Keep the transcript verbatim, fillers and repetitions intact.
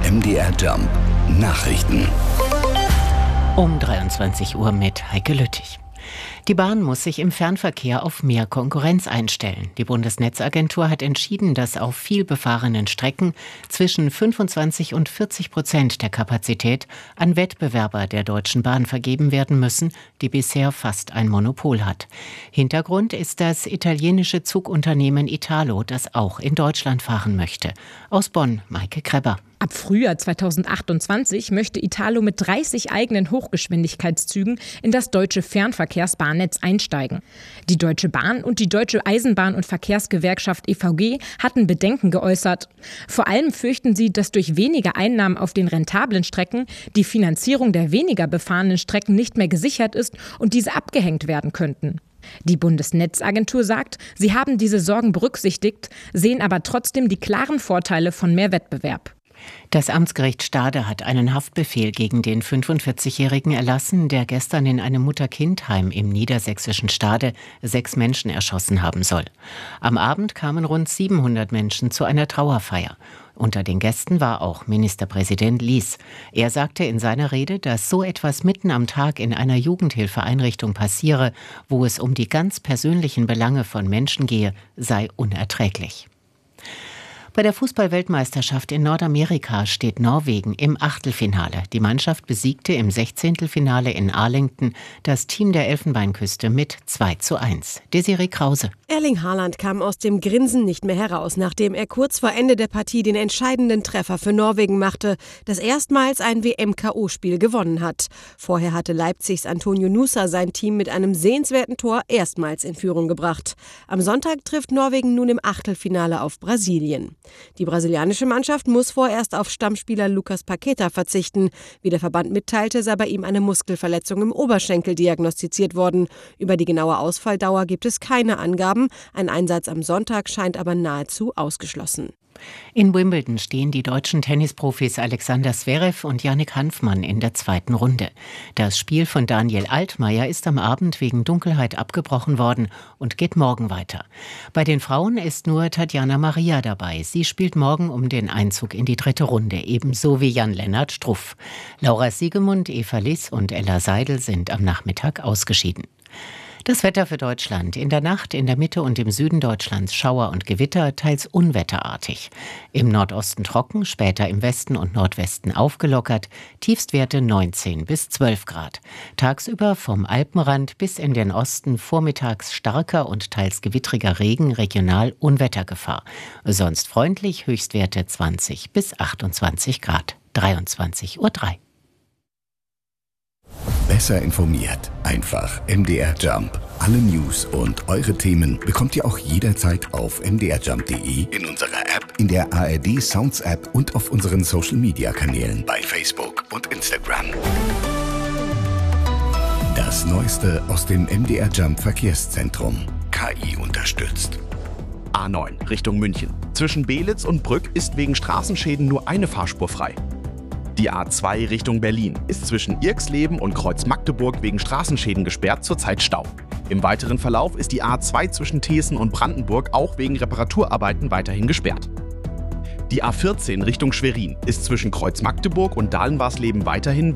M D R Jump Nachrichten. Um dreiundzwanzig Uhr mit Heike Lüttich. Die Bahn muss sich im Fernverkehr auf mehr Konkurrenz einstellen. Die Bundesnetzagentur hat entschieden, dass auf viel befahrenen Strecken zwischen fünfundzwanzig und vierzig Prozent der Kapazität an Wettbewerber der Deutschen Bahn vergeben werden müssen, die bisher fast ein Monopol hat. Hintergrund ist das italienische Zugunternehmen Italo, das auch in Deutschland fahren möchte. Aus Bonn, Maike Krebber. Ab Frühjahr zweitausendachtundzwanzig möchte Italo mit dreißig eigenen Hochgeschwindigkeitszügen in das deutsche Fernverkehrsbahnnetz einsteigen. Die Deutsche Bahn und die Deutsche Eisenbahn- und Verkehrsgewerkschaft E V G hatten Bedenken geäußert. Vor allem fürchten sie, dass durch weniger Einnahmen auf den rentablen Strecken die Finanzierung der weniger befahrenen Strecken nicht mehr gesichert ist und diese abgehängt werden könnten. Die Bundesnetzagentur sagt, sie haben diese Sorgen berücksichtigt, sehen aber trotzdem die klaren Vorteile von mehr Wettbewerb. Das Amtsgericht Stade hat einen Haftbefehl gegen den fünfundvierzigjährigen erlassen, der gestern in einem Mutter-Kind-Heim im niedersächsischen Stade sechs Menschen erschossen haben soll. Am Abend kamen rund siebenhundert Menschen zu einer Trauerfeier. Unter den Gästen war auch Ministerpräsident Lies. Er sagte in seiner Rede, dass so etwas mitten am Tag in einer Jugendhilfeeinrichtung passiere, wo es um die ganz persönlichen Belange von Menschen gehe, sei unerträglich. Bei der Fußball-Weltmeisterschaft in Nordamerika steht Norwegen im Achtelfinale. Die Mannschaft besiegte im Sechzehntelfinale in Arlington das Team der Elfenbeinküste mit zwei zu eins. Desiree Krause. Erling Haaland kam aus dem Grinsen nicht mehr heraus, nachdem er kurz vor Ende der Partie den entscheidenden Treffer für Norwegen machte, das erstmals ein W M-K O-Spiel gewonnen hat. Vorher hatte Leipzigs Antonio Nusa sein Team mit einem sehenswerten Tor erstmals in Führung gebracht. Am Sonntag trifft Norwegen nun im Achtelfinale auf Brasilien. Die brasilianische Mannschaft muss vorerst auf Stammspieler Lucas Paqueta verzichten. Wie der Verband mitteilte, sei bei ihm eine Muskelverletzung im Oberschenkel diagnostiziert worden. Über die genaue Ausfalldauer gibt es keine Angaben. Ein Einsatz am Sonntag scheint aber nahezu ausgeschlossen. In Wimbledon stehen die deutschen Tennisprofis Alexander Zverev und Yannick Hanfmann in der zweiten Runde. Das Spiel von Daniel Altmaier ist am Abend wegen Dunkelheit abgebrochen worden und geht morgen weiter. Bei den Frauen ist nur Tatjana Maria dabei. Sie spielt morgen um den Einzug in die dritte Runde, ebenso wie Jan-Lennart Struff. Laura Siegemund, Eva Liss und Ella Seidel sind am Nachmittag ausgeschieden. Das Wetter für Deutschland. In der Nacht in der Mitte und im Süden Deutschlands Schauer und Gewitter, teils unwetterartig. Im Nordosten trocken, später im Westen und Nordwesten aufgelockert. Tiefstwerte neunzehn bis zwölf Grad. Tagsüber vom Alpenrand bis in den Osten vormittags starker und teils gewittriger Regen, regional Unwettergefahr. Sonst freundlich, Höchstwerte zwanzig bis achtundzwanzig Grad. dreiundzwanzig Uhr drei. Besser informiert. Einfach M D R Jump. Alle News und eure Themen bekommt ihr auch jederzeit auf m d r jump punkt d e, in unserer App, in der A R D Sounds App und auf unseren Social Media Kanälen bei Facebook und Instagram. Das Neueste aus dem M D R Jump Verkehrszentrum. K I unterstützt. A neun Richtung München. Zwischen Belitz und Brück ist wegen Straßenschäden nur eine Fahrspur frei. Die A zwei Richtung Berlin ist zwischen Irxleben und Kreuz Magdeburg wegen Straßenschäden gesperrt, zurzeit Stau. Im weiteren Verlauf ist die A zwei zwischen Thesen und Brandenburg auch wegen Reparaturarbeiten weiterhin gesperrt. Die A vierzehn Richtung Schwerin ist zwischen Kreuz Magdeburg und Dahlenwarsleben weiterhin